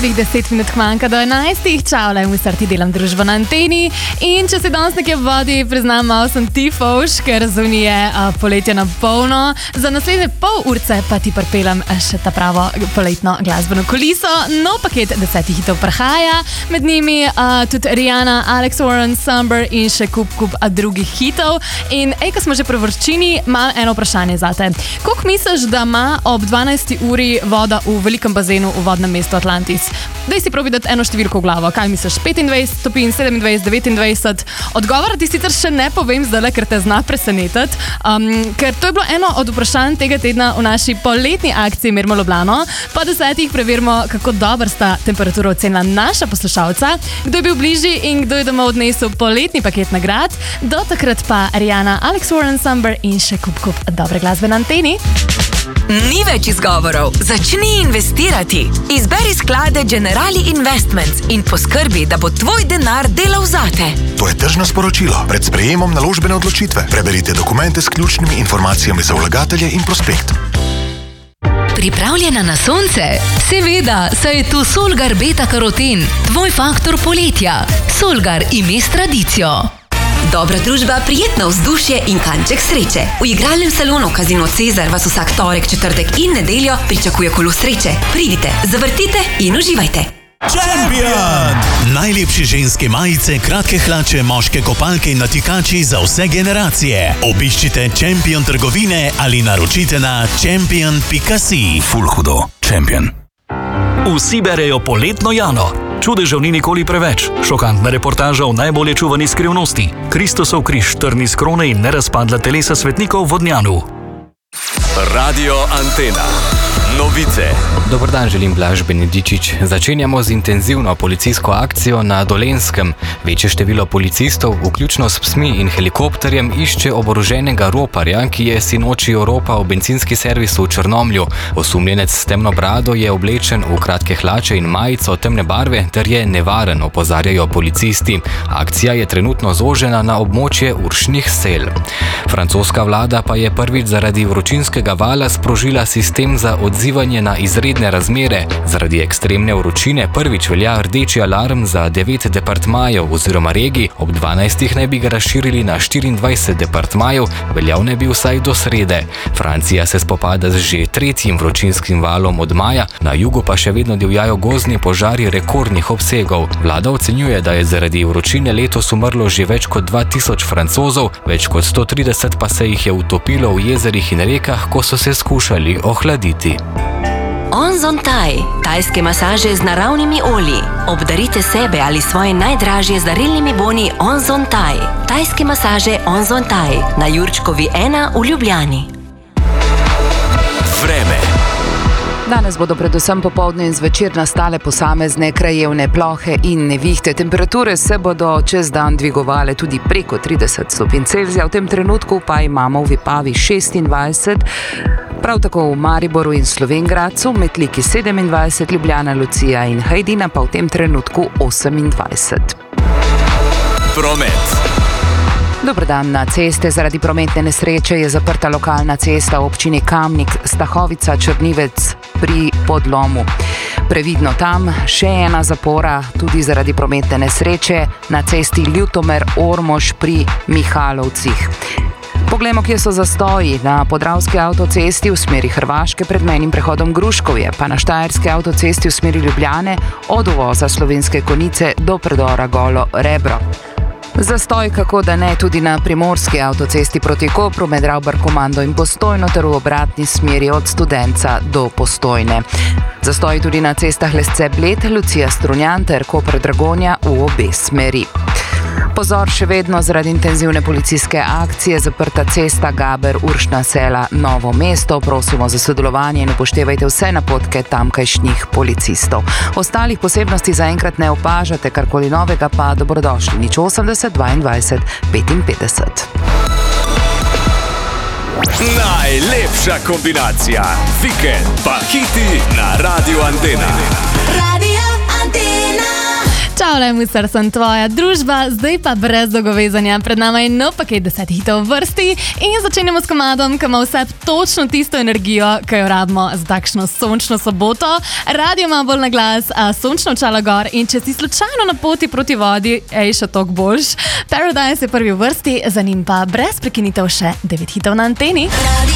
Dobrih 10 minut manjka do 11. Čau, le starti delam družbo na anteni. In če se danes nekje v vodi, priznam, malo sem tifovš, ker zunaj je poletje na polno. Za naslednje pol urce pa ti pripeljem še ta pravo poletno glasbeno kuliso. Nov paket 10 hitov prihaja, med njimi tudi Rihanna, Alex Warren, Summer in še kup drugih hitov. In ko smo že pri vročini, imam eno vprašanje zate. Koliko misliš, da ima ob 12. uri voda v velikem bazenu v vodnem mestu Atlantis? Daj si probi dati eno številko v glavo. Kaj misliš? 25 stopinj, 27, 29? Odgovora ti sicer še ne povem zdaj, ker te zna presenetiti, ker to je bilo eno od vprašanj tega tedna v naši poletni akciji Merimo Ljubljano. Po 10 preverimo, kako dobro sta temperaturo ocenila naša poslušalca, kdo je bil bližji in kdo je domov odnesel poletni paket nagrad. Do takrat pa Rihanna, Alex Warren, Summer in še kup dobre glasbe na anteni. Ni več izgovorov. Začni investirati. Izberi sklade Generali Investments in poskrbi, da bo tvoj denar delal zate. To je tržno sporočilo. Pred sprejemom naložbene odločitve preberite dokumente s ključnimi informacijami za vlagatelje in prospekt. Pripravljena na sonce? Seveda, saj je tu Solgar Beta Karoten, tvoj faktor poletja. Solgar ime s tradicijo. Dobra družba, prijetno vzdušje in kanček sreče. V igralnem salonu Casino Cezar vas vsak torek, četrtek in nedeljo pričakuje kolo sreče. Pridite, zavrtite in uživajte. Champion! Najlepše ženske majice, kratke hlače, moške kopalke in natikači za vse generacije. Obiščite Champion trgovine ali naročite na champion.si. Ful hudo. Champion. Vsi berejo poletno Jano. Čudežev ni nikoli preveč. Šokantna reportaža o najbolje čuvani skrivnosti. Kristusov križ, trni s krone in nerazpadla telesa svetnikov v Vodnjanu. Radio Antena. Novice. Dober dan, želim Blaž Benedičič. Začenjamo z intenzivno policijsko akcijo na Dolenjskem. Večje število policistov, vključno s psmi in helikopterjem, išče oboroženega roparja, ki je sinoči oropal bencinski servis v Črnomlju. Osumljenec s temno brado je oblečen v kratke hlače in majico temne barve ter je nevaren, opozarjajo policisti. Akcija je trenutno zožena na območje Uršnih sel. Francoska vlada pa je prvič zaradi vročinskega vala sprožila sistem za odzivanje na izredne razmere. Zaradi ekstremne vročine prvič velja rdeči alarm za 9 departmajev oziroma regij, ob 12 naj bi ga razširili na 24 departmajev, veljal ne bi vsaj do srede. Francija se spopada z že tretjim vročinskim valom od maja, na jugu pa še vedno divjajo gozdni požari rekordnih obsegov. Vlada ocenjuje, da je zaradi vročine letos umrlo že več kot 2000 Francozov, več kot 130 pa se jih je utopilo v jezerih in rekah, ko so se skušali ohladiti. Onzon Thai. Tajske masaže z naravnimi olji. Obdarite sebe ali svoje najdražje z darilnimi boni Onzon Thai. Tajske masaže Onzon Thai. Na Jurčkovi 1 v Ljubljani. Vreme. Danes bodo predvsem popoldne in zvečer nastale posamezne krajevne plohe in nevihte. Temperature se bodo čez dan dvigovale tudi preko 30 stopinj Celzija. V tem trenutku pa imamo v Vipavi 26, prav tako v Mariboru in Slovenj Gradcu, Metliki 27, Ljubljana, Lucija in Hajdina pa v tem trenutku 28. Promet. Dober dan. Na ceste zaradi prometne nesreče je zaprta lokalna cesta v občini Kamnik, Stahovica, Črnivec pri Podlomu. Previdno tam, še ena zapora tudi zaradi prometne nesreče na cesti Ljutomer-Ormož pri Mihalovcih. Poglejmo, kje so zastoji. Na Podravski avtocesti v smeri Hrvaške pred mejnim prehodom Gruškovje, pa na Štajerski avtocesti v smeri Ljubljane od uvoza Slovenske Konjice do predora Golo Rebro. Zastoj, kako da ne, tudi na Primorski avtocesti proti Kopru med Ravbar-Komando in Postojno ter v obratni smeri od Studenca do Postojne. Zastoj tudi na cestah Lesce-Bled, Lucija-Strunjan ter Koper-Dragonja v obe smeri. Pozor, še vedno zaradi intenzivne policijske akcije zaprta cesta Gaber-Uršna Sela Novo mesto. Prosimo za sodelovanje in upoštevajte vse napotke tamkajšnjih policistov. Ostalih posebnosti zaenkrat ne opažate, karkoli novega pa dobrodošli. 080 22 55. Najlepša kombinacija. Vikend pa hiti na Radio Antena. Čau, Čau, Lemusar, sem tvoja družba, zdaj pa brez dolgovezanja. Pred nama je nov paket 10 hitov v vrsti in začenjamo s komadom, ki ima vse točno tisto energijo, ki jo rabimo za takšno sončno soboto. Radio ima bolj na glas, sončno očala gor in če si slučajno na poti proti vodi, še toliko boljš. Paradise je prvi v vrsti, za njim pa brez prekinitev še 9 hitov na anteni.